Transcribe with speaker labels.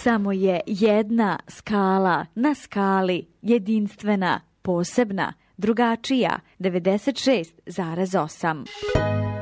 Speaker 1: Samo je jedna skala na skali, jedinstvena, posebna, drugačija, 96,8.